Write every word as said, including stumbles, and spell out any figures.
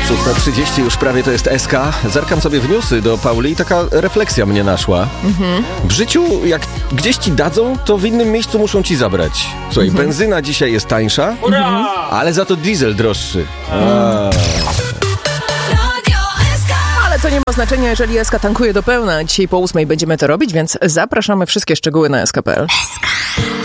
szósta trzydzieści już prawie to jest S K. Zerkam sobie w newsy do Pauli i taka refleksja mnie naszła. Mhm. W życiu, jak gdzieś ci dadzą, to w innym miejscu muszą ci zabrać. Słuchaj, mhm. benzyna dzisiaj jest tańsza, mhm. ale za to diesel droższy. A. Ale to nie ma znaczenia, jeżeli S K tankuje do pełna. Dzisiaj po ósmej będziemy to robić, więc zapraszamy. Wszystkie szczegóły na S K kropka P L.